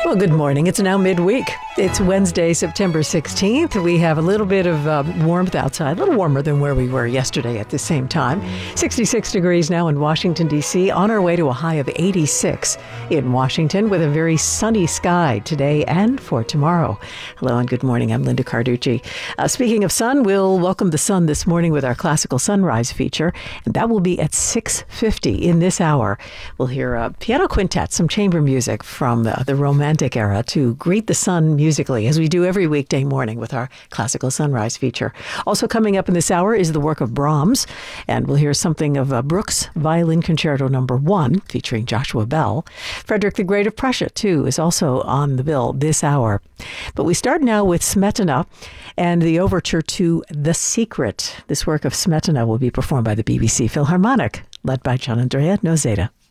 Well, good morning. It's now midweek. It's Wednesday, September 16th. We have a little bit of warmth outside, a little warmer than where we were yesterday at the same time. 66 degrees now in Washington, D.C., on our way to a high of 86 in Washington with a very sunny sky today and for tomorrow. Hello and good morning. I'm Linda Carducci. Speaking of sun, we'll welcome the sun this morning with our Classical Sunrise feature, and that will be at 6:50 in this hour. We'll hear a piano quintet, some chamber music from the Romantic era to greet the sun musically, as we do every weekday morning with our Classical Sunrise feature. Also coming up in this hour is the work of Brahms, and we'll hear something of Bruch's Violin Concerto No. 1, featuring Joshua Bell. Frederick the Great of Prussia, too, is also on the bill this hour. But we start now with Smetana and the overture to The Secret. This work of Smetana will be performed by the BBC Philharmonic, led by Gianandrea Noseda.